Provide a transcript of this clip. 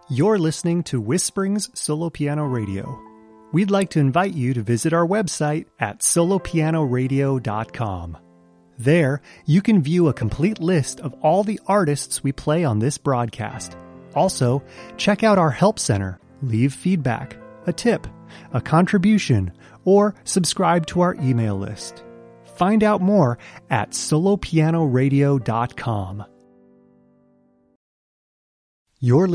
You're listening to Whisperings Solo Piano Radio. We'd like to invite you to visit our website at solopianoradio.com. There, you can view a complete list of all the artists we play on this broadcast. Also, check out our Help Center, leave feedback, a tip, a contribution, or subscribe to our email list. Find out more at solopianoradio.com. You're